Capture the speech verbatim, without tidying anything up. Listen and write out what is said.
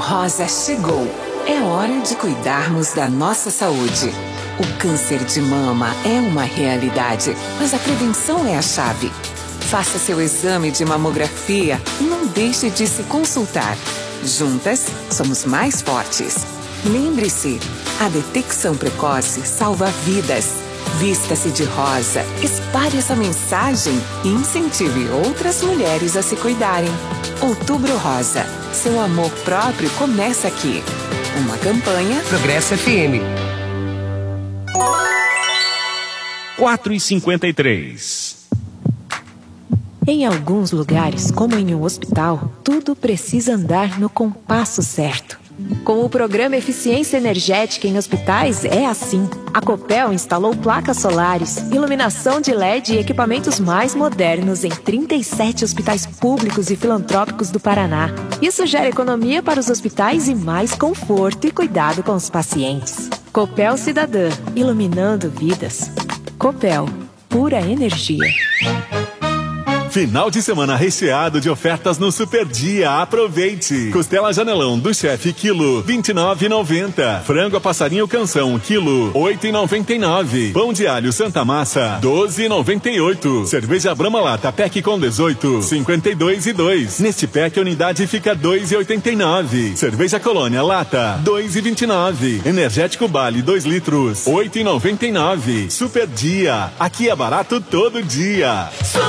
Rosa chegou. É hora de cuidarmos da nossa saúde. O câncer de mama é uma realidade, mas a prevenção é a chave. Faça seu exame de mamografia e não deixe de se consultar. Juntas, somos mais fortes. Lembre-se, a detecção precoce salva vidas. Vista-se de rosa, espalhe essa mensagem e incentive outras mulheres a se cuidarem. Outubro Rosa, seu amor próprio começa aqui. Uma campanha Progresso F M. quatro e cinquenta e três. Em alguns lugares, como em um hospital, tudo precisa andar no compasso certo. Com o programa Eficiência Energética em Hospitais, é assim. A Copel instalou placas solares, iluminação de L E D e equipamentos mais modernos em trinta e sete hospitais públicos e filantrópicos do Paraná. Isso gera economia para os hospitais e mais conforto e cuidado com os pacientes. Copel Cidadã, iluminando vidas. Copel, pura energia. Final de semana recheado de ofertas no Super Dia. Aproveite! Costela Janelão do Chefe, quilo, vinte e nove reais e noventa centavos. Frango a passarinho Canção, quilo, oito reais e noventa e nove centavos. Pão de alho Santa Massa, doze reais e noventa e oito centavos. Cerveja Brahma Lata Pack com dezoito, cinquenta e dois e dois. Neste pack a unidade fica dois reais e oitenta e nove centavos. Cerveja Colônia Lata, dois reais e vinte e nove centavos. Energético Bali dois litros, oito reais e noventa e nove centavos. Super Dia, aqui é barato todo dia.